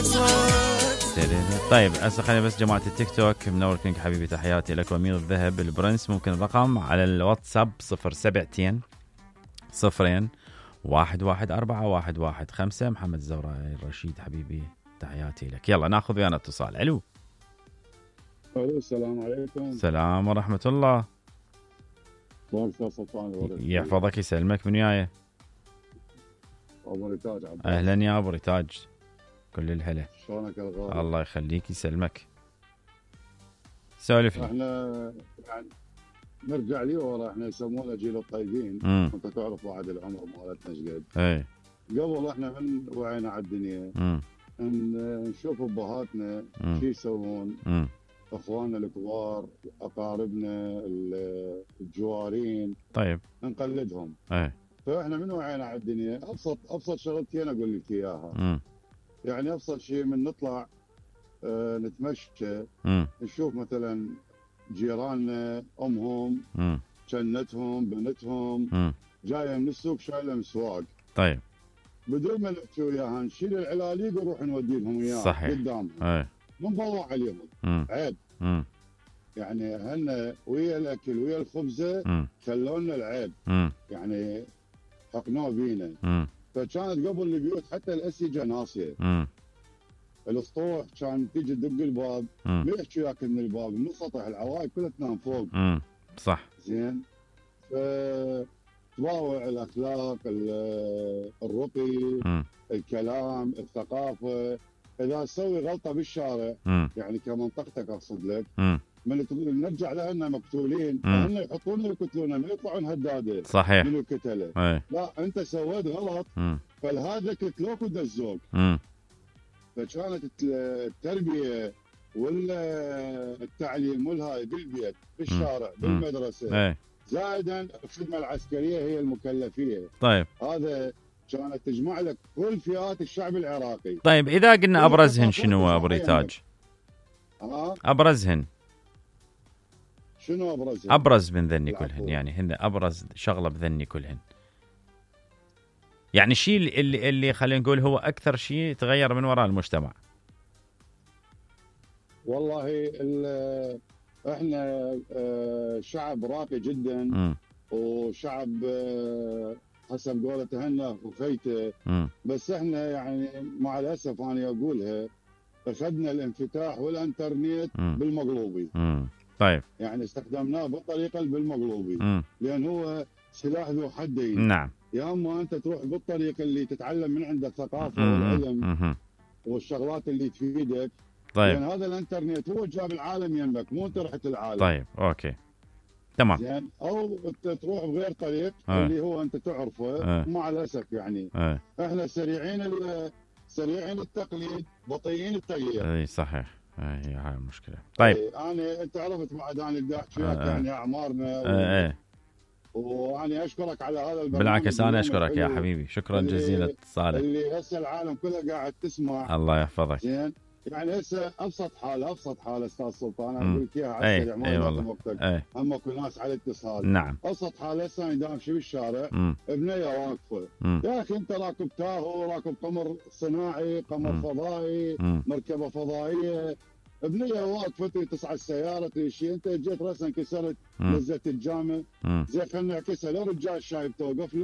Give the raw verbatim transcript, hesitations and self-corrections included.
طيب هسه خلينا بس جماعة التيك توك منور كينج حبيبي، تحياتي لك وأمير الذهب البرنس. ممكن الرقم على الواتساب صفر سبعتين صفرين واحد واحد أربعة واحد واحد خمسة. محمد الزوراء الرشيد حبيبي تحياتي لك. يلا ناخذ ويانا اتصال. ألو. ألو السلام عليكم. السلام ورحمة الله. يحفظك يسلمك. من وياي؟ أبو ريتاج. أهلا يا أبو ريتاج، كل الهلا. شلونك الغالي؟ الله يخليك يسلمك. سولف لي. احنا يعني نرجع لي ورا، احنا يسمونه جيل الطيبين. مم. انت تعرف واحد العمر مالتنا ايش قد. اي قبل احنا من وعينا على الدنيا مم. ان نشوف ابهاتنا شو يسوون، اخواننا الكبار، اقاربنا الجوارين، طيب نقلدهم. اي فاحنا من وعينا على الدنيا ابسط ابسط شغلتين اقول لك اياها. مم. يعني ابسط شيء من نطلع اه نتمشى، مم. نشوف مثلا جيراننا امهم مم. جنتهم بنتهم مم. جايه من السوق شايله مسواق، طيب بدون ما نحكي وياها نشيل العلاليق ونروح نودي لهم اياها صحيح قدامهم. اي نضوع عليهم. مم. عيب. مم. يعني هن ويا الاكل ويا الخبزه مم. خلونا العيب. مم. يعني حقنوه بينا. مم. فكانت قبل البيوت حتى الاسيجه ناصيه. مم. الاسطوح كان تيجي تدق الباب مم. ما يحكي وياك من الباب، من السطح العوايد كلها تنام فوق. مم. صح. زين. ف تواوع الاخلاق، الرقي، مم. الكلام، الثقافه. اذا تسوي غلطه بالشارع مم. يعني كمنطقتك اقصد لك، مم. من نرجع لنا مقتولين، مم. هم يحطون يقتلون ما يطلعون هداده. صحيح. من القتله. اي لا انت سويت غلط مم. فالهذا قتلوك ودزوك. مم. فكانت التربيه والتعليم والهاي بالبيت بالشارع مم. بالمدرسه اي زائدا الخدمه العسكريه هي المكلفيه. طيب هذا كانت تجمع لك كل فئات الشعب العراقي. طيب اذا قلنا ابرزهن شنو ابو ريتاج؟ ها ابرزهن شنو ابرزهن؟ ابرز من ذني كلهن، يعني هن ابرز شغله بذني كلهن. يعني الشيء اللي اللي خلينا نقول هو اكثر شيء تغير من وراء المجتمع. والله احنا شعب راقي جدا. م. وشعب حسب قولة هنا وخيته. بس احنا يعني مع الاسف انا اقولها اخذنا الانفتاح والانترنت م. بالمقلوبي. م. طيب يعني استخدمناه بالطريقه بالمقلوبي. م. لان هو سلاح ذو حدين. نعم. يا اما انت تروح بالطريقه اللي تتعلم من عند الثقافه والعلم م. والشغلات اللي تفيدك. طيب. لان هذا الانترنت هو جاب العالم يمك، مو انت رحت العالم. طيب اوكي تمام. زين. او تروح بغير طريق أه. اللي هو انت تعرفه. أه. مع الاسف يعني أه. احنا سريعين سريعين التقليد بطيئين التغيير. اي صحيح. هي هاي المشكله. طيب انا انت عرفت بعد انا بدي احكي وياك أه. يعني اعمارنا. أه. أه. وانا اشكرك على هذا البرنامج. بالعكس انا اشكرك يا حبيبي، شكرا جزيلا اتصالك. اللي هسه العالم كله قاعد تسمع. الله يحفظك. زين. يعني هسه ابسط حاله ابسط حاله استاذ سلطان انا اقول لك اياها على السريع ما ياخذ وقتك. هم اكو ناس على اتصال. نعم. ابسط حاله هسه انا امشي بالشارع بنيه واقفه. يا اخي انت راكب تاهو، راكب قمر صناعي، قمر مم. فضائي، مم. مركبه فضائيه، بنيه واقفه تسعى السياره شيء، انت جيت راسا كسرت نزلت الجامع. زين خلينا نعكسها، لو رجال شايب توقف